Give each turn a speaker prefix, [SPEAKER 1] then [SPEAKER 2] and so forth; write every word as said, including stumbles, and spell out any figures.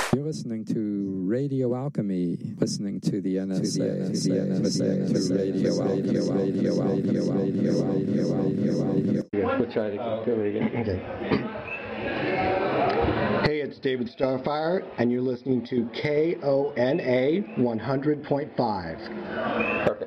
[SPEAKER 1] You're listening to Radio Alchemy, listening to the N S A, listening to Radio Alchemy, Radio Alchemy, Radio Alchemy.
[SPEAKER 2] We'll try to go again.
[SPEAKER 3] Okay. Hey, it's David Starfire, and you're listening to K O N A one hundred point five.
[SPEAKER 2] Perfect.